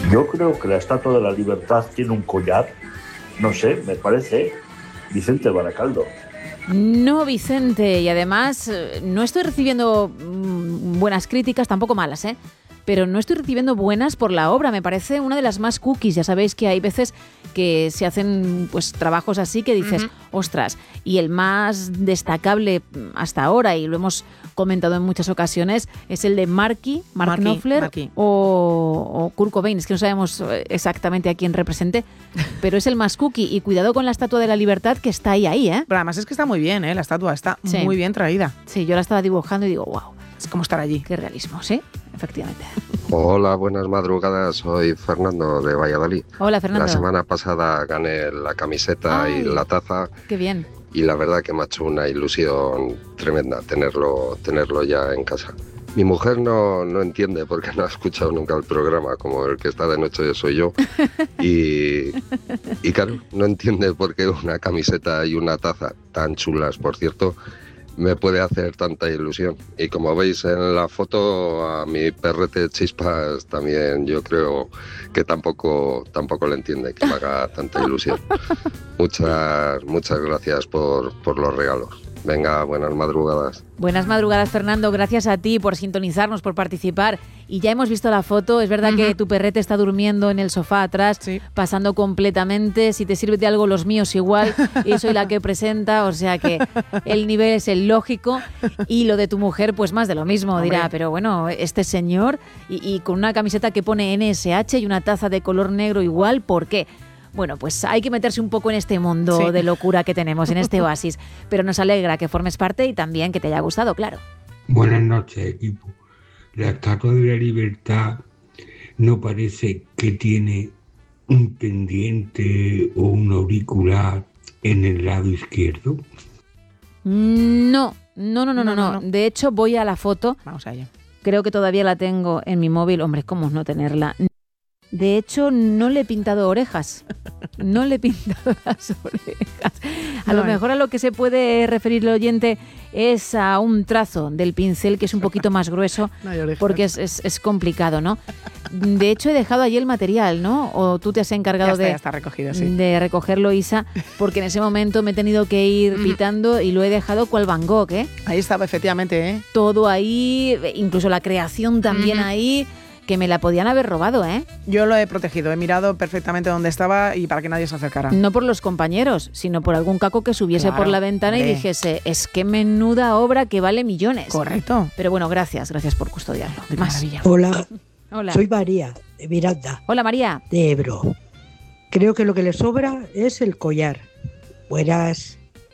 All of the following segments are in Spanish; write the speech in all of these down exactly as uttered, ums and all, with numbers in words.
Yo creo que la Estatua de la Libertad tiene un collar, no sé, me parece, Vicente Baracaldo. No, Vicente, y además no estoy recibiendo buenas críticas, tampoco malas, ¿eh? Pero no estoy recibiendo buenas por la obra, me parece una de las más cookies. Ya sabéis que hay veces que se hacen pues trabajos así que dices, uh-huh. ostras, y el más destacable hasta ahora, y lo hemos comentado en muchas ocasiones, es el de Marky, Mark Marky, Knopfler Marky. O, o Kurt Cobain, es que no sabemos exactamente a quién represente, pero es el más cookie. Y cuidado con la Estatua de la Libertad, que está ahí, ahí, ¿eh? Pero además es que está muy bien, ¿eh? La estatua está sí. muy bien traída. Sí, yo la estaba dibujando y digo, wow. Es como estar allí. Qué realismo, sí, efectivamente. Hola, buenas madrugadas. Soy Fernando de Valladolid. Hola, Fernando. La semana pasada gané la camiseta Ay, y la taza. Qué bien. Y la verdad que me ha hecho una ilusión tremenda tenerlo, tenerlo ya en casa. Mi mujer no, no entiende porque no ha escuchado nunca el programa, como el que está de noche soy yo. Y, y claro, no entiende por qué una camiseta y una taza tan chulas, por cierto, me puede hacer tanta ilusión. Y como veis en la foto, a mi perrete Chispas también yo creo que tampoco, tampoco le entiende que me haga tanta ilusión. Muchas, muchas gracias por, por los regalos. Venga, buenas madrugadas. Buenas madrugadas, Fernando. Gracias a ti por sintonizarnos, por participar. Y ya hemos visto la foto. Es verdad uh-huh. que tu perrete está durmiendo en el sofá atrás, sí. pasando completamente. Si te sirve de algo, los míos igual. Y soy la que presenta, o sea que el nivel es el lógico. Y lo de tu mujer, pues más de lo mismo. Hombre. Dirá, pero bueno, este señor y, y con una camiseta que pone N S H y una taza de color negro igual, ¿por qué? Bueno, pues hay que meterse un poco en este mundo sí. de locura que tenemos, en este oasis. Pero nos alegra que formes parte y también que te haya gustado, claro. Buenas noches, equipo. La Estatua de la Libertad no parece que tiene un pendiente o un auricular en el lado izquierdo. No, no, no, no, no, no. De hecho, voy a la foto. Vamos allá. Creo que todavía la tengo en mi móvil. Hombre, ¿cómo no tenerla? De hecho, no le he pintado orejas. No le he pintado las orejas. A no, lo mejor a lo que se puede referir el oyente es a un trazo del pincel que es un poquito más grueso, no porque es, es, es complicado, ¿no? De hecho, he dejado allí el material, ¿no? O tú te has encargado ya está, de, ya está recogido, sí. de recogerlo, Isa, porque en ese momento me he tenido que ir pitando y lo he dejado cual Van Gogh, ¿eh? Ahí estaba, efectivamente, ¿eh? Todo ahí, incluso la creación también uh-huh. ahí. Que me la podían haber robado, ¿eh? Yo lo he protegido, he mirado perfectamente dónde estaba y para que nadie se acercara. No por los compañeros, sino por algún caco que subiese claro, por la ventana hombre. Y dijese, es que menuda obra que vale millones. Correcto. Pero bueno, gracias, gracias por custodiarlo. De maravilla. Hola. Hola. Soy María, de Miranda. Hola, María. De Ebro. Creo que lo que le sobra es el collar. Buenas.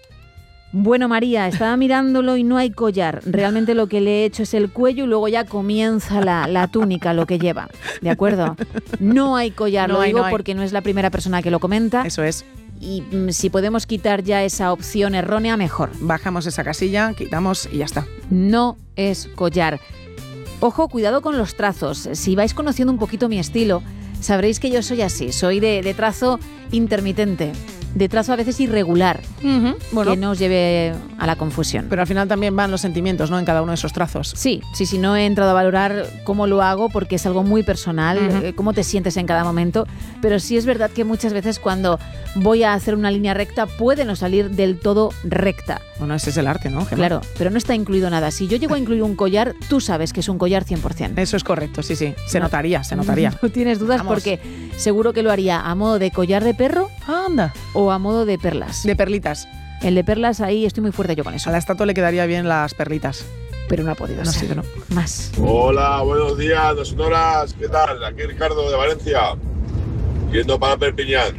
Bueno, María, estaba mirándolo y no hay collar. Realmente lo que le he hecho es el cuello y luego ya comienza la, la túnica, lo que lleva. ¿De acuerdo? No hay collar, no lo hay, digo no porque no es la primera persona que lo comenta. Eso es. Y mm, si podemos quitar ya esa opción errónea, mejor. Bajamos esa casilla, quitamos y ya está. No es collar. Ojo, cuidado con los trazos. Si vais conociendo un poquito mi estilo, sabréis que yo soy así. Soy de, de trazo intermitente. De trazo a veces irregular, uh-huh. bueno, que no os lleve a la confusión. Pero al final también van los sentimientos, ¿no? En cada uno de esos trazos. Sí, sí, sí, no he entrado a valorar cómo lo hago porque es algo muy personal, uh-huh. eh, cómo te sientes en cada momento, pero sí es verdad que muchas veces cuando voy a hacer una línea recta puede no salir del todo recta. Bueno, ese es el arte, ¿no, Gemma? Claro, pero no está incluido nada. Si yo llego a incluir un collar, tú sabes que es un collar cien por ciento. Eso es correcto, sí, sí. Se no, notaría, se notaría. No tienes dudas. Vamos. Porque seguro que lo haría a modo de collar de perro. Anda. O a modo de perlas. De perlitas. El de perlas, ahí estoy muy fuerte yo con eso. A la estatua le quedaría bien las perlitas. Pero no ha podido no, ser. Sí, no. Más. Hola, buenos días, dos horas. ¿Qué tal? Aquí Ricardo de Valencia. Yendo para Perpiñán.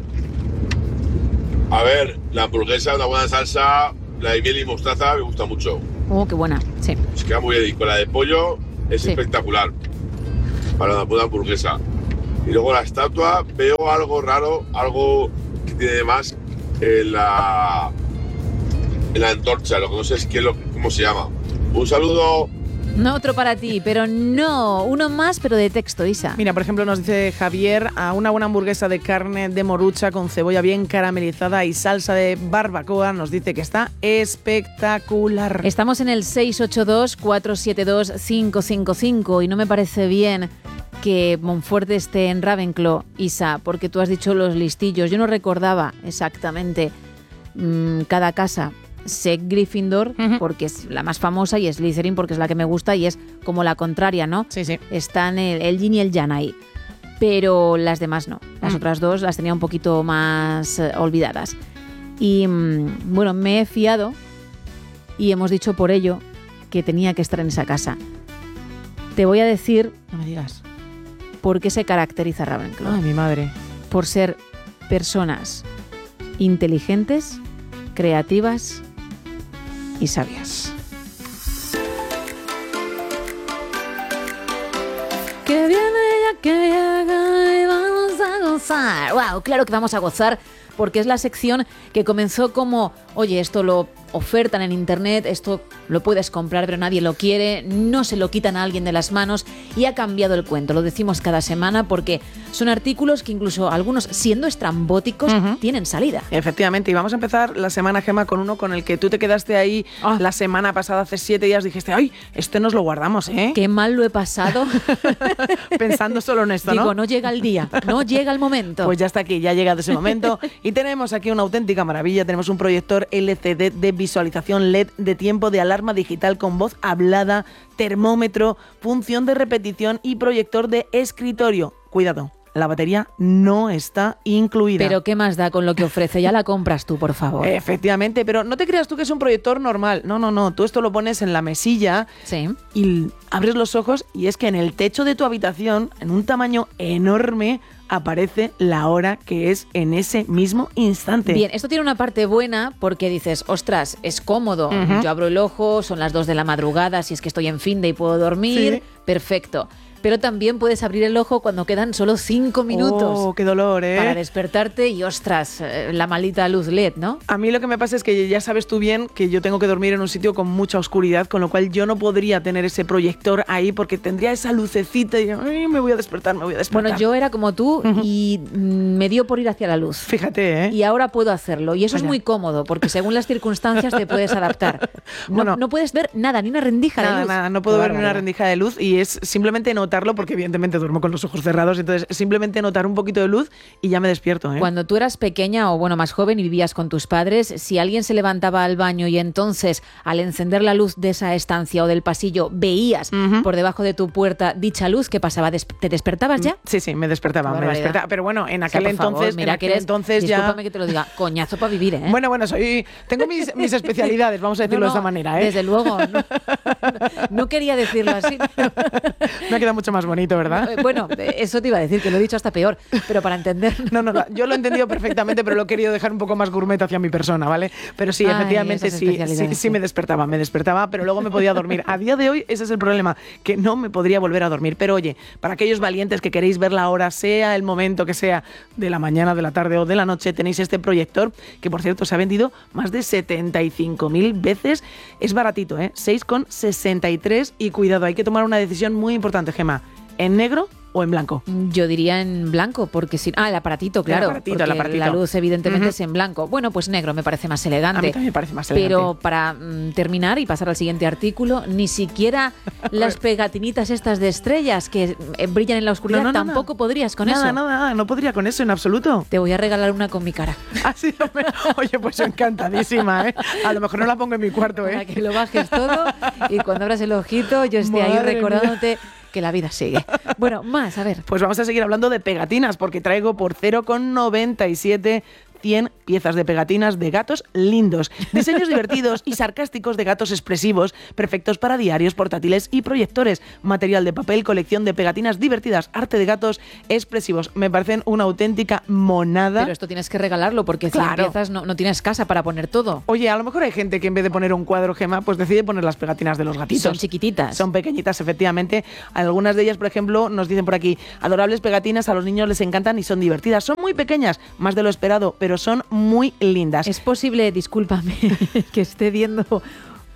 A ver, la hamburguesa, una buena salsa, la de miel y mostaza me gusta mucho. Oh, qué buena, sí. Se queda muy bien. Y con la de pollo es sí. espectacular. Para una buena hamburguesa. Y luego la estatua, veo algo raro, algo que tiene más en la, en la antorcha, lo que no sé es qué, lo, cómo se llama. Un saludo. No, otro para ti, pero no, uno más, pero de texto, Isa. Mira, por ejemplo, nos dice Javier, a una buena hamburguesa de carne de morucha con cebolla bien caramelizada y salsa de barbacoa, nos dice que está espectacular. Estamos en el seis ocho dos, cuatro siete dos, cinco cinco cinco y no me parece bien que Monforte esté en Ravenclaw, Isa, porque tú has dicho los listillos. Yo no recordaba exactamente mmm, cada casa. Sé Gryffindor, uh-huh, porque es la más famosa, y Slytherin porque es la que me gusta y es como la contraria, ¿no? Sí, sí. Están el, el yin y el yang ahí. Pero las demás no. Las uh-huh. otras dos las tenía un poquito más eh, olvidadas. Y mmm, bueno, me he fiado y hemos dicho por ello que tenía que estar en esa casa. Te voy a decir... No me digas. ¿Por qué se caracteriza Ravenclaw? Ay, mi madre. Por ser personas inteligentes, creativas y sabias. Que viene ya que llega y vamos a gozar. Wow, claro que vamos a gozar porque es la sección que comenzó como, oye, esto lo ofertan en internet, esto lo puedes comprar pero nadie lo quiere, no se lo quitan a alguien de las manos, y ha cambiado el cuento. Lo decimos cada semana porque son artículos que incluso algunos, siendo estrambóticos, uh-huh, tienen salida. Efectivamente, y vamos a empezar la semana, Gemma, con uno con el que tú te quedaste ahí oh. la semana pasada, hace siete días, dijiste, ¡ay, este nos lo guardamos, eh! Qué mal lo he pasado. Pensando solo en esto, ¿no? Digo, no llega el día, no llega el momento. Pues ya está aquí, ya ha llegado ese momento, y tenemos aquí una auténtica maravilla. Tenemos un proyector L C D de visualización L E D de tiempo de alarma digital con voz hablada, termómetro, función de repetición y proyector de escritorio. Cuidado, la batería no está incluida. Pero ¿qué más da con lo que ofrece? Ya la compras tú, por favor. Efectivamente, pero no te creas tú que es un proyector normal. No, no, no. Tú esto lo pones en la mesilla, sí, y abres los ojos y es que en el techo de tu habitación, en un tamaño enorme, aparece la hora que es en ese mismo instante. Bien, esto tiene una parte buena porque dices, ostras, es cómodo. Uh-huh. Yo abro el ojo, son las dos de la madrugada, si es que estoy en fin de y puedo dormir. Sí. Perfecto. Pero también puedes abrir el ojo cuando quedan solo cinco minutos. ¡Oh, qué dolor, eh! Para despertarte y, ostras, la maldita luz L E D, ¿no? A mí lo que me pasa es que ya sabes tú bien que yo tengo que dormir en un sitio con mucha oscuridad, con lo cual yo no podría tener ese proyector ahí porque tendría esa lucecita y ay, me voy a despertar, me voy a despertar. Bueno, yo era como tú uh-huh. y me dio por ir hacia la luz. Fíjate, ¿eh? Y ahora puedo hacerlo. Y eso Vaya. es muy cómodo porque según las circunstancias te puedes adaptar. No, bueno, no puedes ver nada, ni una rendija nada, de luz. Nada, no puedo ver ni una rendija de luz y es simplemente notarlo porque evidentemente duermo con los ojos cerrados, entonces simplemente notar un poquito de luz y ya me despierto, ¿eh? Cuando tú eras pequeña o bueno, más joven y vivías con tus padres, si alguien se levantaba al baño y entonces al encender la luz de esa estancia o del pasillo veías uh-huh. por debajo de tu puerta dicha luz, ¿qué pasaba? ¿Te despertabas ya? Sí, sí, me despertaba, me despertaba. Pero bueno, en aquel o sea, entonces, favor, mira en aquel que eres, entonces ya... Discúlpame que te lo diga, coñazo para vivir, ¿eh? Bueno, bueno, soy tengo mis, mis especialidades, vamos a decirlo no, no, de esa manera, ¿eh? Desde luego, no, no quería decirlo así. Me ha quedado mucho más bonito, ¿verdad? Bueno, eso te iba a decir, que lo he dicho hasta peor, pero para entender... No, no, no, yo lo he entendido perfectamente, pero lo he querido dejar un poco más gourmet hacia mi persona, ¿vale? Pero sí, Ay, efectivamente, sí, sí, sí me despertaba, me despertaba, pero luego me podía dormir. A día de hoy ese es el problema, que no me podría volver a dormir. Pero oye, para aquellos valientes que queréis ver la hora, sea el momento que sea, de la mañana, de la tarde o de la noche, tenéis este proyector, que por cierto se ha vendido más de setenta y cinco mil veces. Es baratito, ¿eh? seis con sesenta y tres y cuidado, hay que tomar una decisión muy importante, Gemma. ¿En negro o en blanco? Yo diría en blanco, porque si... Ah, el aparatito, claro. El aparatito, el aparatito. La luz evidentemente uh-huh. es en blanco. Bueno, pues negro me parece más elegante. A mí también me parece más elegante. Pero para mm, terminar y pasar al siguiente artículo, ni siquiera las pegatinitas estas de estrellas que eh, brillan en la oscuridad, no, no, tampoco no. podrías con nada, eso. Nada, nada, no podría con eso en absoluto. Te voy a regalar una con mi cara. Así, oye, pues encantadísima, ¿eh? A lo mejor no la pongo en mi cuarto, ¿eh? Para que lo bajes todo y cuando abras el ojito yo esté Madre ahí recordándote... Mía. Que la vida sigue. Bueno, más, a ver. Pues vamos a seguir hablando de pegatinas, porque traigo por cero con noventa y siete cien piezas de pegatinas de gatos lindos. Diseños divertidos y sarcásticos de gatos expresivos, perfectos para diarios, portátiles y proyectores. Material de papel, colección de pegatinas divertidas, arte de gatos expresivos. Me parecen una auténtica monada. Pero esto tienes que regalarlo porque cien claro. piezas no, no tienes casa para poner todo. Oye, a lo mejor hay gente que en vez de poner un cuadro, Gemma, pues decide poner las pegatinas de los gatitos. Son chiquititas. Son pequeñitas, efectivamente. Algunas de ellas, por ejemplo, nos dicen por aquí, adorables pegatinas, a los niños les encantan y son divertidas. Son muy pequeñas, más de lo esperado, pero son muy lindas. Es posible, discúlpame, que esté viendo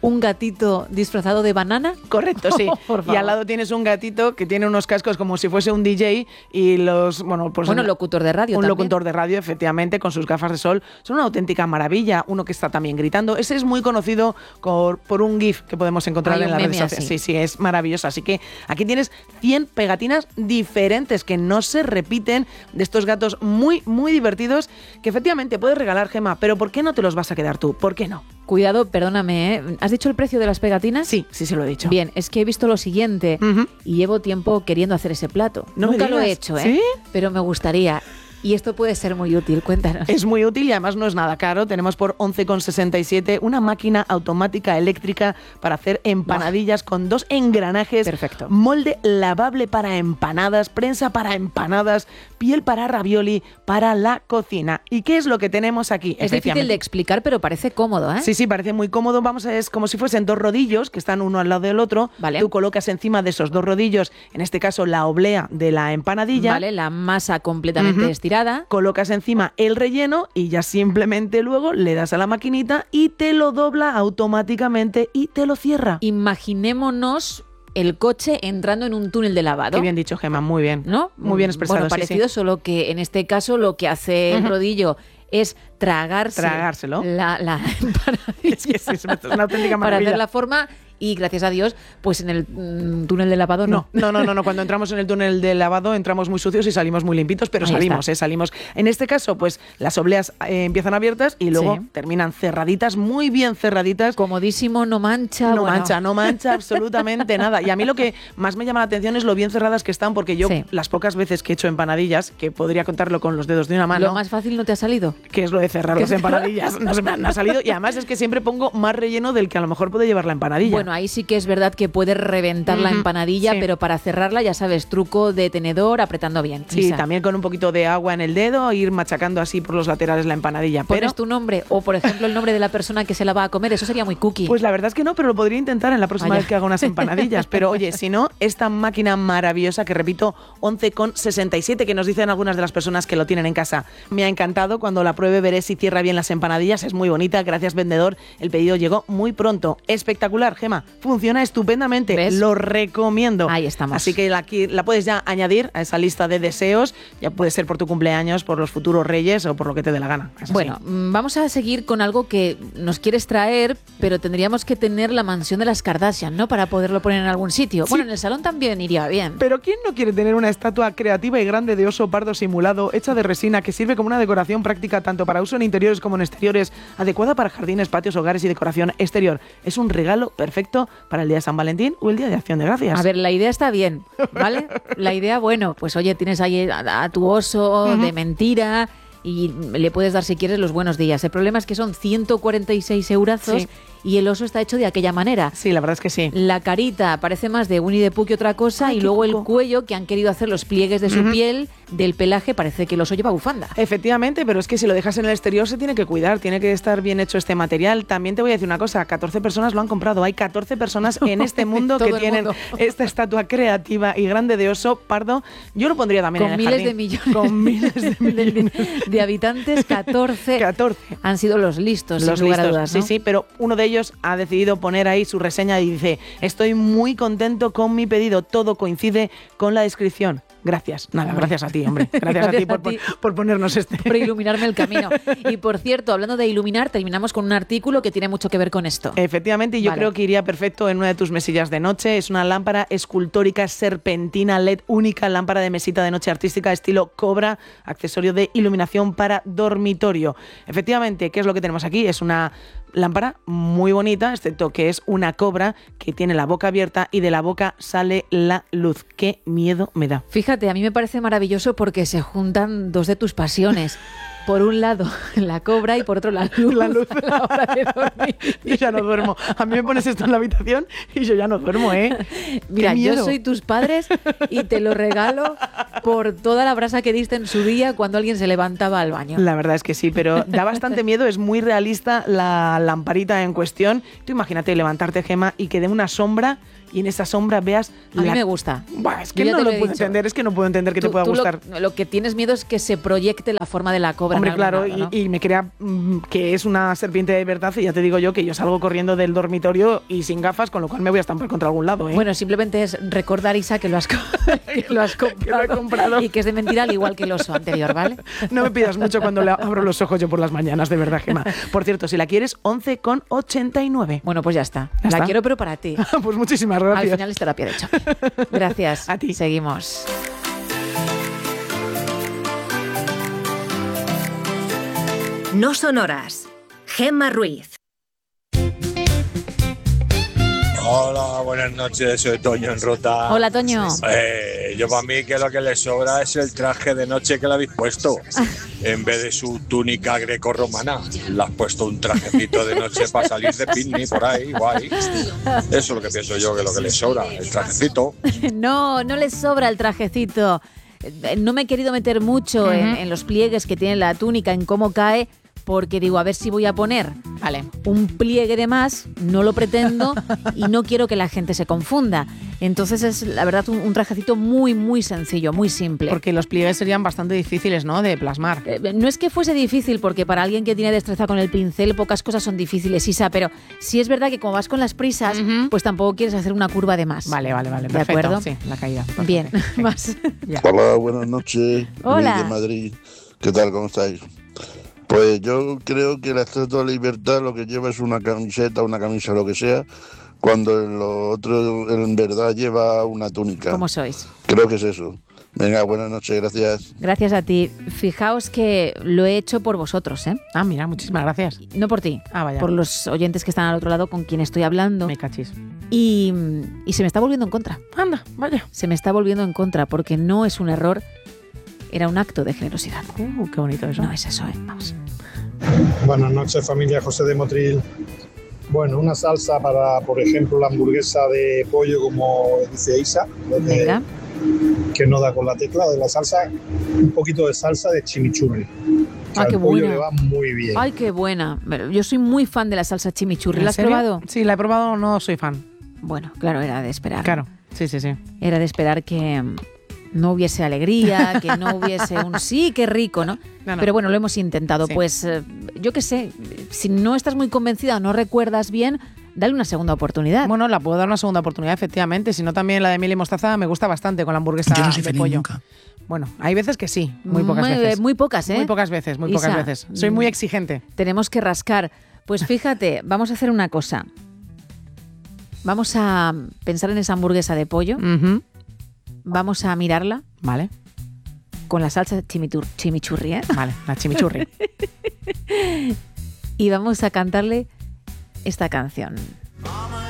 un gatito disfrazado de banana. Correcto, sí. Por favor. Y al lado tienes un gatito que tiene unos cascos como si fuese un D J y los... Bueno, pues bueno locutor de radio Un también. locutor de radio, efectivamente, con sus gafas de sol. Son una auténtica maravilla. Uno que está también gritando. Ese es muy conocido por, por un GIF que podemos encontrar Hay en un las meme redes sociales. así. Sí, sí, es maravilloso. Así que aquí tienes cien pegatinas diferentes que no se repiten, de estos gatos muy, muy divertidos que efectivamente puedes regalar, Gemma, pero ¿por qué no te los vas a quedar tú? ¿Por qué no? Cuidado, perdóname, ¿eh? ¿Has dicho el precio de las pegatinas? Sí, sí, se lo he dicho. Bien, es que he visto lo siguiente Uh-huh. y llevo tiempo queriendo hacer ese plato. No me Nunca lo he digas. hecho, ¿eh? ¿Sí? Pero me gustaría. Y esto puede ser muy útil, cuéntanos. Es muy útil y además no es nada caro. Tenemos por once con sesenta y siete una máquina automática eléctrica para hacer empanadillas con dos engranajes. Perfecto. Molde lavable para empanadas, prensa para empanadas, piel para ravioli, para la cocina. ¿Y qué es lo que tenemos aquí? Es difícil de explicar, pero parece cómodo, ¿eh? Sí, sí, parece muy cómodo. Vamos a ver, es como si fuesen dos rodillos que están uno al lado del otro. Vale. Tú colocas encima de esos dos rodillos, en este caso la oblea de la empanadilla. Vale, la masa completamente Ujú. estirada. Colocas encima el relleno y ya simplemente luego le das a la maquinita y te lo dobla automáticamente y te lo cierra. Imaginémonos el coche entrando en un túnel de lavado. Qué bien dicho, Gemma, muy bien. ¿No? Muy bien expresado. Bueno, sí, parecido, sí. solo que en este caso lo que hace el Ujú. rodillo es tragarse Tragárselo. la, la empanadilla Es que sí, es una auténtica para maravilla. hacer la forma y gracias a Dios, pues en el mm, túnel de lavado no. No, no, no, no, no. Cuando entramos en el túnel de lavado entramos muy sucios y salimos muy limpitos, pero Ahí salimos, está. ¿eh? Salimos. En este caso, pues las obleas eh, empiezan abiertas y luego Sí. terminan cerraditas, muy bien cerraditas. Comodísimo, no mancha. No bueno. mancha, no mancha absolutamente nada. Y a mí lo que más me llama la atención es lo bien cerradas que están, porque yo Sí. las pocas veces que he hecho empanadillas, que podría contarlo con los dedos de una mano, Lo más fácil no te ha salido. que es lo de cerrar ¿Qué las es? empanadillas, no se me han- no ha salido. Y además es que siempre pongo más relleno del que a lo mejor puede llevar la empanadilla. Bueno, ahí sí que es verdad que puedes reventar la Ujú, empanadilla, sí. pero para cerrarla, ya sabes, truco de tenedor, apretando bien. Sí, Isa. también con un poquito de agua en el dedo, ir machacando así por los laterales la empanadilla. Pones Pero, tu nombre o, por ejemplo, el nombre de la persona que se la va a comer. Eso sería muy cookie. pues la verdad es que no, pero lo podría intentar en la próxima Vaya. vez que haga unas empanadillas. Pero oye, si no, esta máquina maravillosa que repito, once con sesenta y siete, que nos dicen algunas de las personas que lo tienen en casa. Me ha encantado, cuando la pruebe veré si cierra bien las empanadillas, es muy bonita, gracias vendedor, el pedido llegó muy pronto. Espectacular, Gema, funciona estupendamente, ¿Ves? lo recomiendo. Ahí estamos. Así que la, aquí, la puedes ya añadir a esa lista de deseos, ya puede ser por tu cumpleaños, por los futuros reyes o por lo que te dé la gana. Es así. Bueno, mm, vamos a seguir con algo que nos quieres traer, pero tendríamos que tener la mansión de las Kardashian, ¿no? Para poderlo poner en algún sitio. Bueno, en el salón también iría bien. Pero ¿quién no quiere tener una estatua creativa y grande de oso pardo simulado, hecha de resina, que sirve como una decoración práctica tanto para uso en interiores como en exteriores, adecuada para jardines, patios, hogares y decoración exterior? Es un regalo perfecto para el día de San Valentín o el día de Acción de Gracias. A ver, la idea está bien, ¿vale? La idea, bueno, pues oye, tienes ahí a, a tu oso de mentira y le puedes dar si quieres los buenos días. El problema es que son ciento cuarenta y seis eurazos Sí. y el oso está hecho de aquella manera. Sí, la verdad es que sí. La carita parece más de Winnie the Pooh que otra cosa Ay, y qué luego el cuco. cuello, que han querido hacer los pliegues de su piel, del pelaje, parece que el oso lleva bufanda. Efectivamente, pero es que si lo dejas en el exterior se tiene que cuidar, tiene que estar bien hecho este material. También te voy a decir una cosa, catorce personas lo han comprado. Hay catorce personas en este mundo Todo que el tienen mundo. esta estatua creativa y grande de oso pardo. Yo lo pondría también Con en el miles jardín. de millones, Con miles de millones. de, de habitantes, catorce, catorce. han sido los listos, Los sin lugar a listos. dudas, ¿no? Sí, sí, pero uno de ellos ha decidido poner ahí su reseña y dice: estoy muy contento con mi pedido, todo coincide con la descripción. Gracias. Nada, gracias a ti, hombre. Gracias, a ti, Gracias por, a ti. por- por ponernos este. Por iluminarme el camino. Y por cierto, hablando de iluminar, terminamos con un artículo que tiene mucho que ver con esto. Efectivamente, y yo Vale. creo que iría perfecto en una de tus mesillas de noche. Es una lámpara escultórica serpentina L E D única, lámpara de mesita de noche artística estilo Cobra, accesorio de iluminación para dormitorio. Efectivamente, ¿qué es lo que tenemos aquí? Es una lámpara muy bonita, excepto que es una cobra que tiene la boca abierta y de la boca sale la luz. ¡Qué miedo me da! Fíjate, a mí me parece maravilloso porque se juntan dos de tus pasiones. Por un lado, la cobra y por otro, la luz. La luz. A la hora de dormir. Yo ya no duermo. A mí me pones esto en la habitación y yo ya no duermo, ¿eh? Mira, ¡Qué yo miedo! soy tus padres y te lo regalo por toda la brasa que diste en su día cuando alguien se levantaba al baño. La verdad es que sí, pero da bastante miedo, es muy realista la lamparita en cuestión. Tú imagínate levantarte, Gema, y que dé una sombra y en esa sombra veas... A la... mí me gusta. Bah, es que no lo, lo puedo dicho. entender, es que no puedo entender que tú, te pueda tú gustar. Lo, lo que tienes miedo es que se proyecte la forma de la cobra. Hombre, claro, lado, ¿no? y, y me crea mmm, que es una serpiente de verdad y ya te digo yo que yo salgo corriendo del dormitorio y sin gafas, con lo cual me voy a estampar contra algún lado, ¿eh? Bueno, simplemente es recordar, Isa, que lo has, que lo has comprado, que lo he comprado y que es de mentira al igual que el oso anterior, ¿vale? No me pidas mucho cuando le abro los ojos yo por las mañanas, de verdad, Gemma. Por cierto, si la quieres, once con ochenta y nueve. Bueno, pues ya está. ¿Ya la está? quiero, pero para ti. Pues muchísimas gracias. Al final es terapia de choque. Gracias. A ti. Seguimos. No son horas. Gemma Ruiz. Hola, buenas noches, soy Toño en Rota. Hola, Toño. Eh, yo para mí que lo que le sobra es el traje de noche que le habéis puesto. En vez de su túnica grecorromana, le has puesto un trajecito de noche para salir de picnic por ahí, guay. Eso es lo que pienso yo, que lo que le sobra, el trajecito. No, no le sobra el trajecito. No me he querido meter mucho uh-huh. en, en los pliegues que tiene la túnica, en cómo cae, porque digo, a ver si voy a poner vale. un pliegue de más, no lo pretendo y no quiero que la gente se confunda. Entonces es, la verdad, un, un trajecito muy, muy sencillo, muy simple. Porque los pliegues serían bastante difíciles, ¿no?, de plasmar. Eh, no es que fuese difícil, porque para alguien que tiene destreza con el pincel, pocas cosas son difíciles, Isa, pero sí es verdad que como vas con las prisas, uh-huh. pues tampoco quieres hacer una curva de más. Vale, vale, vale. ¿De perfecto. acuerdo? Sí, la caída. Perfecto. Bien, más. Hola, buenas noches. Hola. Luis de Madrid. ¿Qué tal? ¿Cómo estáis? Pues yo creo que la Estatua de la Libertad lo que lleva es una camiseta, una camisa, lo que sea, cuando lo otro en verdad lleva una túnica. ¿Cómo sois? Creo que es eso. Venga, buenas noches, gracias. Gracias a ti. Fijaos que lo he hecho por vosotros, ¿eh? Ah, mira, muchísimas gracias. No por ti, ah, vaya. por los oyentes que están al otro lado con quien estoy hablando. Me cachis. Y, y se me está volviendo en contra. Anda, vaya. Se me está volviendo en contra porque no es un error, era un acto de generosidad. Uh, qué bonito eso. No es eso, ¿eh? Vamos. Buenas noches, familia José de Motril. Bueno, una salsa para, por ejemplo, la hamburguesa de pollo, como dice Isa, de, que no da con la tecla de la salsa, un poquito de salsa de chimichurri. Ah, qué el pollo buena. le va muy bien. Ay, qué buena. Yo soy muy fan de la salsa chimichurri. ¿La has serio? probado? Sí, la he probado, no soy fan. Bueno, claro, era de esperar. Claro, sí, sí, sí. Era de esperar que no hubiese alegría, que no hubiese un sí, qué rico, ¿no? No, no. Pero bueno, lo hemos intentado. Sí. Pues eh, yo qué sé, si no estás muy convencida o no recuerdas bien, dale una segunda oportunidad. Bueno, la puedo dar una segunda oportunidad, efectivamente. Si no, también la de miel y mostaza me gusta bastante con la hamburguesa yo no soy de feliz pollo. Nunca. Bueno, hay veces que sí, muy pocas muy, veces. Muy pocas, ¿eh? Muy pocas veces, muy Isa, pocas veces. Soy muy exigente. Tenemos que rascar. Pues fíjate, vamos a hacer una cosa. Vamos a pensar en esa hamburguesa de pollo. Uh-huh. Vamos a mirarla. Vale. Con la salsa chimitur- chimichurri, ¿eh? Vale, la chimichurri. Y vamos a cantarle esta canción.